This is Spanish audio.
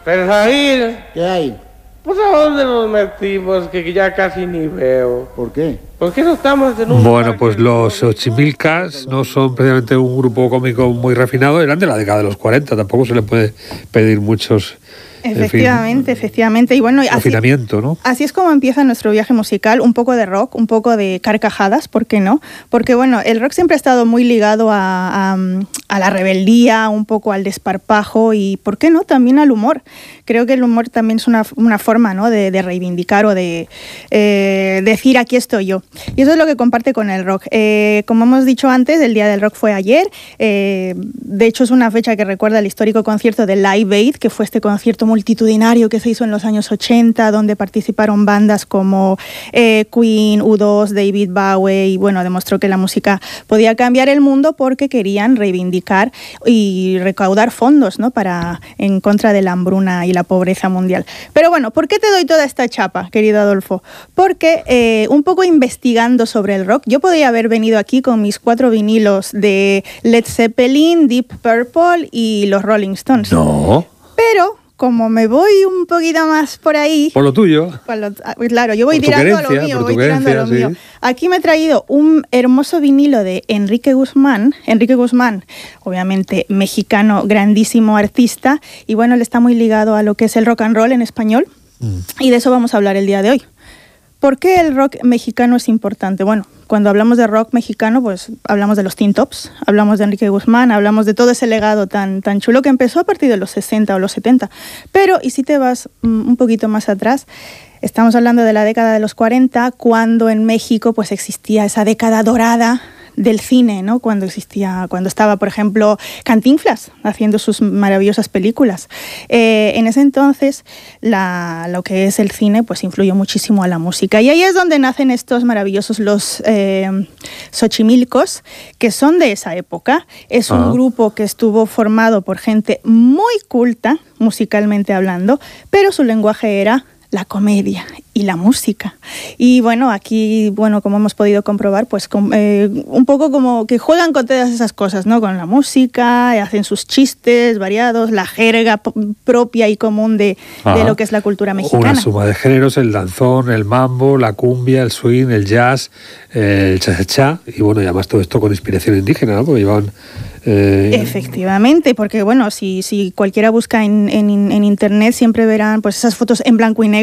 Pero Jair, ¿Qué hay? pues ¿a dónde nos metimos? Que ya casi ni veo. ¿Por qué? ¿Por qué no estamos en un Bueno, parque? pues los Ochimilcas no son precisamente un grupo cómico muy refinado, eran de la década de los 40, tampoco se le puede pedir muchos... Efectivamente. Y bueno, refinamiento, ¿no? Así es como empieza nuestro viaje musical, un poco de rock, un poco de carcajadas, ¿por qué no? Porque bueno, el rock siempre ha estado muy ligado a la rebeldía, un poco al desparpajo y, ¿por qué no?, también al humor. Creo que el humor también es una forma, ¿no?, de reivindicar o de decir aquí estoy yo. Y eso es lo que comparte con el rock. Como hemos dicho antes, el Día del Rock fue ayer. De hecho, es una fecha que recuerda el histórico concierto de Live Aid, que fue este concierto multitudinario que se hizo en los años 80, donde participaron bandas como Queen, U2, David Bowie, y bueno, demostró que la música podía cambiar el mundo porque querían reivindicar y recaudar fondos, ¿no?, en contra de la hambruna y la pobreza mundial. Pero bueno, ¿por qué te doy toda esta chapa, querido Adolfo? Porque un poco investigando sobre el rock, yo podría haber venido aquí con mis 4 vinilos de Led Zeppelin, Deep Purple y los Rolling Stones. No. Pero como me voy un poquito más por ahí... Por lo tuyo. Claro, yo voy tirando a lo mío, Aquí me he traído un hermoso vinilo de Enrique Guzmán. Enrique Guzmán, obviamente mexicano, grandísimo artista. Y bueno, él está muy ligado a lo que es el rock and roll en español. Y de eso vamos a hablar el día de hoy. ¿Por qué el rock mexicano es importante? Bueno, cuando hablamos de rock mexicano, pues hablamos de los Teen Tops, hablamos de Enrique Guzmán, hablamos de todo ese legado tan chulo que empezó a partir de los 60 o los 70. Pero, y si te vas un poquito más atrás, estamos hablando de la década de los 40, cuando en México pues existía esa década dorada del cine, ¿no? Cuando estaba, por ejemplo, Cantinflas haciendo sus maravillosas películas. En ese entonces, lo que es el cine, pues influyó muchísimo a la música. Y ahí es donde nacen estos maravillosos, los Xochimilcos, que son de esa época. Es un grupo que estuvo formado por gente muy culta, musicalmente hablando, pero su lenguaje era la comedia y la música. Y bueno, aquí, como hemos podido comprobar, pues un poco como que juegan con todas esas cosas, ¿no? Con la música, hacen sus chistes variados, la jerga propia y común de lo que es la cultura mexicana. Una suma de géneros, el danzón, el mambo, la cumbia, el swing, el jazz, el cha-cha-cha, y bueno, y además todo esto con inspiración indígena, ¿no? Porque llevaban... Efectivamente, porque bueno, si cualquiera busca en internet siempre verán pues esas fotos en blanco y negro